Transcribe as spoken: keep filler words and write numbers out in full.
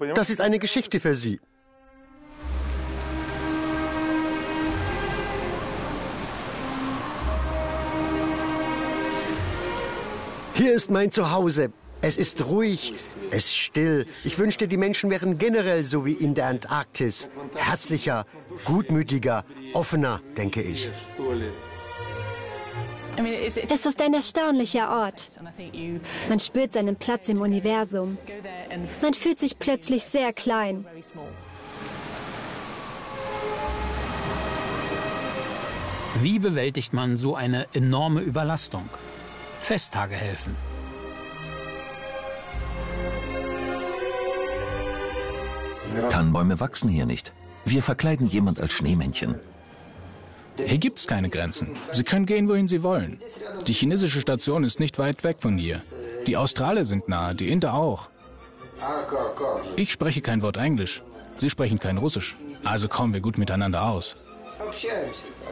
Das ist eine Geschichte für Sie. Hier ist mein Zuhause. Es ist ruhig, es ist still. Ich wünschte, die Menschen wären generell so wie in der Antarktis. Herzlicher, gutmütiger, offener, denke ich. Es ist ein erstaunlicher Ort. Man spürt seinen Platz im Universum. Man fühlt sich plötzlich sehr klein. Wie bewältigt man so eine enorme Überlastung? Festtage helfen. Tannenbäume wachsen hier nicht. Wir verkleiden jemand als Schneemännchen. Hier gibt es keine Grenzen. Sie können gehen, wohin Sie wollen. Die chinesische Station ist nicht weit weg von hier. Die Australier sind nahe, die Inder auch. Ich spreche kein Wort Englisch. Sie sprechen kein Russisch. Also kommen wir gut miteinander aus.